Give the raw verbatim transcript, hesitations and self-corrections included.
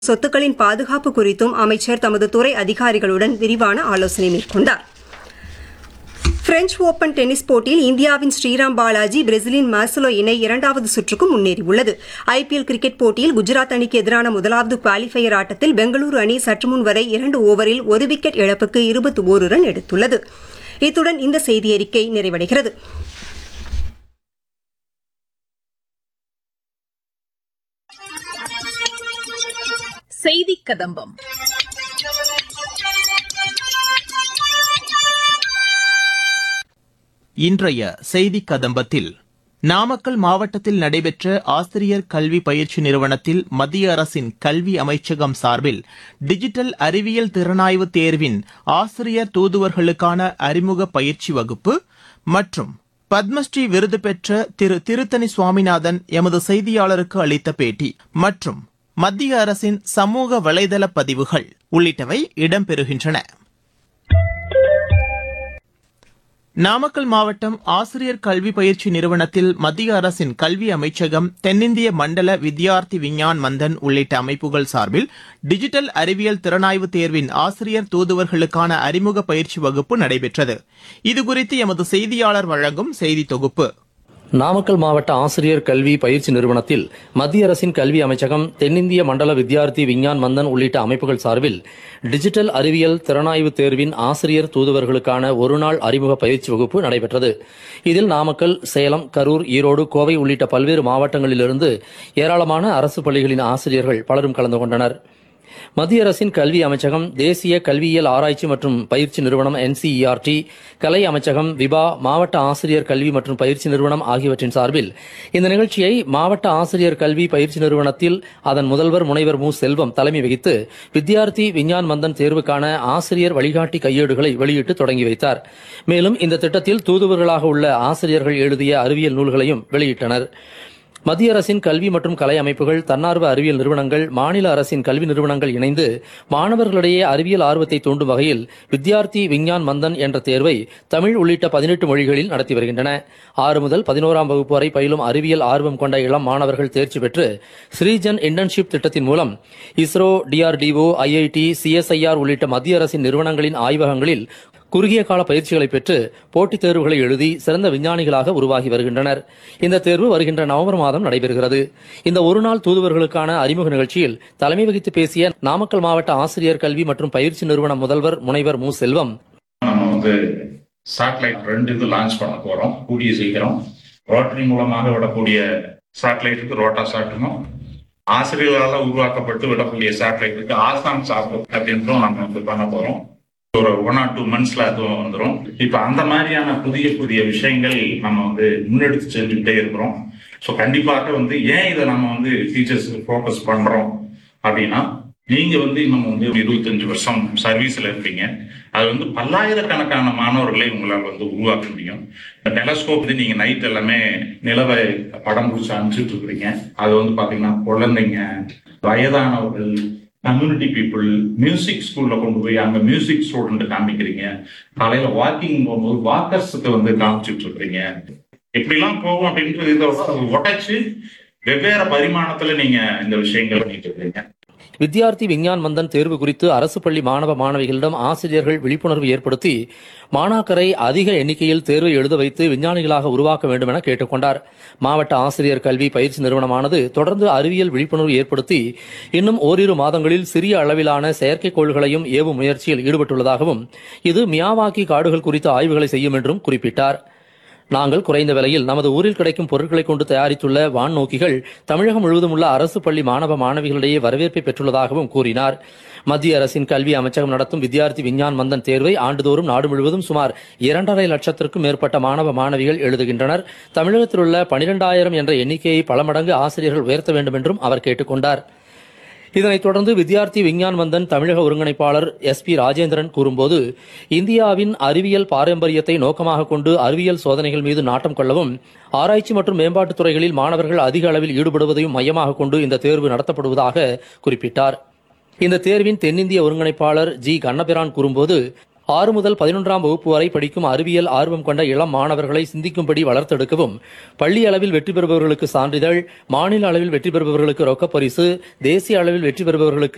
சொத்துக்களின் பாதுகாப்பு குறித்தும் அமைச்சர் தமது துறை அதிகாரிகளுடன் விரிவான ஆலோசனை மேற்கொண்டார். பிரெஞ்ச் ஓபன் டென்னிஸ் போட்டியில் இந்தியாவின் ஸ்ரீராம் பாலாஜி பிரேசிலின் மார்சலோ இணை இரண்டாவது சுற்றுக்கு முன்னேறியுள்ளது. ஐபிஎல் கிரிக்கெட் போட்டியில் குஜராத் அணிக்கு எதிரான முதலாவது குவாலிஃபயர் ஆட்டத்தில் பெங்களூரு அணி சற்றுமுன் வரை இரண்டு ஓவரில் ஒரு விக்கெட் இழப்புக்கு இருபத்தி ஒரு ரன் எடுத்துள்ளது. இத்துடன் இந்த செய்தியறிக்கை நிறைவடைகிறது. செய்தி கதம்பம். இன்றைய செய்தி கதம்பத்தில் நாமக்கல் மாவட்டத்தில் நடைபெற்ற ஆசிரியர் கல்வி பயிற்சி நிறுவனத்தில் மத்திய அரசின் கல்வி அமைச்சகம் சார்பில் டிஜிட்டல் அறிவியல் திறனாய்வு தேர்வின் ஆசிரியர் தூதுவர்களுக்கான அறிமுக பயிற்சி வகுப்பு மற்றும் பத்மஸ்ரீ விருது பெற்ற திரு திருத்தணி சுவாமிநாதன் எமது செய்தியாளருக்கு அளித்த பேட்டி மற்றும் மத்திய அரசின் சமூக வலைதள பதிவுகள் உள்ளிட்டவை இடம்பெறுகின்றன. நாமக்கல் மாவட்டம் ஆசிரியர் கல்வி பயிற்சி நிறுவனத்தில் மத்திய அரசின் கல்வி அமைச்சகம், தென்னிந்திய மண்டல வித்யார்த்தி விஞ்ஞான் மந்தன் உள்ளிட்ட அமைப்புகள் சார்பில் டிஜிட்டல் அறிவியல் திறனாய்வு தேர்வின் ஆசிரியர் தூதுவர்களுக்கான அறிமுக பயிற்சி வகுப்பு நடைபெற்றது. இதுகுறித்து எமது செய்தியாளர் வழங்கும் செய்தி தொகுப்பு. நாமக்கல் மாவட்ட ஆசிரியர் கல்வி பயிற்சி நிறுவனத்தில் மத்திய அரசின் கல்வி அமைச்சகம், தென்னிந்திய மண்டல வித்யார்த்தி விஞ்ஞான் மந்தன் உள்ளிட்ட அமைப்புகள் சார்பில் டிஜிட்டல் அறிவியல் திறனாய்வு தேர்வின் ஆசிரியர் தூதுவர்களுக்கான ஒருநாள் அறிமுக பயிற்சி வகுப்பு நடைபெற்றது. இதில் நாமக்கல், சேலம், கரூர், ஈரோடு, கோவை உள்ளிட்ட பல்வேறு மாவட்டங்களிலிருந்து ஏராளமான அரசு பள்ளிகளின் ஆசிரியர்கள் பலரும் கலந்து கொண்டனர். மத்திய அரசின் கல்வி அமைச்சகம், தேசிய கல்வியியல் ஆராய்ச்சி மற்றும் பயிற்சி நிறுவனம் என்சிஇஆர்டி, கலை அமைச்சகம், விபா, மாவட்ட ஆசிரியர் கல்வி மற்றும் பயிற்சி நிறுவனம் ஆகியவற்றின் சார்பில் இந்த நிகழ்ச்சியை மாவட்ட ஆசிரியர் கல்வி பயிற்சி நிறுவனத்தில் அதன் முதல்வர் முனைவர் மு செல்வம் தலைமை வகித்து வித்யார்த்தி விஞ்ஞான் மந்தன் தேர்வுக்கான ஆசிரியர் வழிகாட்டி கையேடுகளை வெளியிட்டு தொடங்கி வைத்தார். மேலும் இந்த திட்டத்தில் தூதுவர்களாக உள்ள ஆசிரியர்கள் எழுதிய அறிவியல் நூல்களையும் வெளியிட்டனர். மத்திய அரசின் கல்வி மற்றும் கலை அமைப்புகள், தன்னார்வ அறிவியல் நிறுவனங்கள், மாநில அரசின் கல்வி நிறுவனங்கள் இணைந்து மாணவர்களிடையே அறிவியல் ஆர்வத்தை தூண்டும் வகையில் வித்யார்த்தி விஞ்ஞான் மந்தன் என்ற தேர்வை தமிழ் உள்ளிட்ட பதினெட்டு மொழிகளில் நடத்தி வருகின்றன. ஆறு முதல் பதினோராம் வகுப்பு வரை பயிலும் அறிவியல் ஆர்வம் கொண்ட இளம் மாணவர்கள் தேர்ச்சி பெற்று ஸ்ரீஜன் இன்டர்ன்ஷிப் திட்டத்தின் மூலம் இஸ்ரோ, டிஆர்டிஓ, ஐஐடி, சிஎஸ்ஐஆர் உள்ளிட்ட மத்திய அரசின் நிறுவனங்களின் ஆய்வகங்களில் குறுகிய கால பயிற்சிகளை பெற்று போட்டித் தேர்வுகளை எழுதி சிறந்த விஞ்ஞானிகளாக உருவாகி வருகின்றனர். இந்த தேர்வு வருகின்ற நவம்பர் மாதம் நடைபெறுகிறது. இந்த ஒருநாள் தூதுவர்களுக்கான அறிமுக நிகழ்ச்சியில் தலைமை வகித்து பேசிய நாமக்கல் மாவட்ட ஆசிரியர் கல்வி மற்றும் பயிற்சி நிறுவன முதல்வர் முனைவர் மு செல்வம், நம்ம வந்து சேட்டலைட் ரெண்டு இது லான்ச் பண்ண போறோம் கூடிய சீக்கிரம். ரோட்டரி மூலமாக விடக்கூடிய சேட்டலைட்டுக்கு ரோட்டா சாட்டுக்கும், ஆசிரியர்களால் உருவாக்கப்பட்டு விடக்கூடிய சேட்டலைட்டுக்கு ஆசாம் சாப்பிட்டு அப்படின்றும் நம்ம வந்து பண்ண போறோம். ஒரு ஒன் ஆர் டூ மந்த்ஸ்ல அது வந்துடும். இப்ப அந்த மாதிரியான புதிய புதிய விஷயங்கள் நம்ம வந்து முன்னெடுத்து செஞ்சுக்கிட்டே இருக்கிறோம். ஸோ கண்டிப்பாக வந்து ஏன் இதை நம்ம வந்து டீச்சர்ஸுக்கு ஃபோக்கஸ் பண்றோம் அப்படின்னா, நீங்க வந்து இன்னும் வந்து இருபத்தஞ்சு வருஷம் சர்வீஸ்ல இருப்பீங்க. அது வந்து பல்லாயிரக்கணக்கான மாணவர்களை உங்களால் வந்து உருவாக்க முடியும். இந்த டெலஸ்கோப் வந்து நீங்க நைட் எல்லாமே நிலவை படம் பிடிச்சி அனுப்பிச்சுட்டு இருக்கிறீங்க. அது வந்து பாத்தீங்கன்னா குழந்தைங்க, வயதானவர்கள், கம்யூனிட்டி பீப்புள், மியூசிக் ஸ்கூல்ல கொண்டு போய் அங்க மியூசிக் ஸ்டூடெண்ட் காமிக்கிறீங்க. காலையில வாக்கிங் போகும்போது வாக்கர்ஸுக்கு வந்து காமிச்சுட்டு இருக்கிறீங்க. எப்படிலாம் போகும் அப்படின்றது இதை உடைச்சு வெவ்வேறு பரிமாணத்துல நீங்க இந்த விஷயங்கள் பண்ணிட்டு இருக்கீங்க. வித்யார்த்தி விஞ்ஞான் மந்தன் தேர்வு குறித்து அரசு பள்ளி மாணவ மாணவிகளிடம் ஆசிரியர்கள் விழிப்புணர்வு ஏற்படுத்தி மாணாக்கரை அதிக எண்ணிக்கையில் தேர்வை எழுத வைத்து விஞ்ஞானிகளாக உருவாக்க வேண்டும் என கேட்டுக் கொண்டார். மாவட்ட ஆசிரியர் கல்வி பயிற்சி நிறுவனமானது தொடர்ந்து அறிவியல் விழிப்புணர்வு ஏற்படுத்தி இன்னும் ஓரிரு மாதங்களில் சிறிய அளவிலான செயற்கைக்கோள்களையும் ஏவும் முயற்சியில் ஈடுபட்டுள்ளதாகவும், இது மியாவாக்கி காடுகள் குறித்த ஆய்வுகளை செய்யும் என்றும் குறிப்பிட்டார். நாங்கள் குறைந்த விலையில் நமது ஊரில் கிடைக்கும் பொருட்களை கொண்டு தயாரித்துள்ள வான்நோக்கிகள் தமிழகம் முழுவதும் உள்ள அரசு பள்ளி மாணவ மாணவிகளிடையே வரவேற்பை பெற்றுள்ளதாகவும் கூறினார். மத்திய அரசின் கல்வி அமைச்சகம் நடத்தும் வித்யார்த்தி விஞ்ஞான் மந்தன் தேர்வை ஆண்டுதோறும் நாடு முழுவதும் சுமார் இரண்டரை லட்சத்திற்கும் மேற்பட்ட மாணவ மாணவிகள் எழுதுகின்றனர். தமிழகத்தில் உள்ள பனிரெண்டாயிரம் என்ற எண்ணிக்கையை பல மடங்கு ஆசிரியர்கள் உயர்த்த வேண்டும் என்றும் அவர் கேட்டுக் கொண்டார். இதனைத் தொடர்ந்து வித்யார்த்தி விஞ்ஞான் மந்தன் தமிழக ஒருங்கிணைப்பாளர் எஸ் பி ராஜேந்திரன் கூறும்போது, இந்தியாவின் அறிவியல் பாரம்பரியத்தை நோக்கமாக கொண்டு அறிவியல் சோதனைகள் மீது நாட்டம் கொள்ளவும், ஆராய்ச்சி மற்றும் மேம்பாட்டுத் துறைகளில் மாணவர்கள் அதிக அளவில் ஈடுபடுவதையும் மையமாக கொண்டு இந்த தேர்வு நடத்தப்படுவதாக குறிப்பிட்டார். இந்த தேர்வின் தென்னிந்திய ஒருங்கிணைப்பாளர் ஜி கண்ணபிரான் கூறும்போது, ஆறு முதல் பதினொன்றாம் வகுப்பு வரை படிக்கும் அறிவியல் ஆர்வம் கொண்ட இளம் மாணவர்களை சிந்திக்கும்படி வளர்த்தெடுக்கவும், பள்ளி அளவில் வெற்றி பெறுபவர்களுக்கு சான்றிதழ், மாநில அளவில் வெற்றி பெறுபவர்களுக்கு ரொக்கப்பரிசு, தேசிய அளவில் வெற்றி பெறுபவர்களுக்கு